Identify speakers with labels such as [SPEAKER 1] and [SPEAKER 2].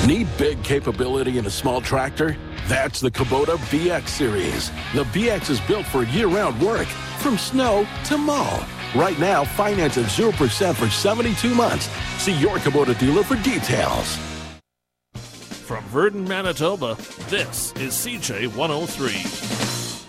[SPEAKER 1] Need big capability in a small tractor? That's the Kubota BX Series. The BX is built for year-round work, from snow to mow. Right now, finance at 0% for 72 months. See your Kubota dealer for details.
[SPEAKER 2] From Virden, Manitoba, this is CJ 103.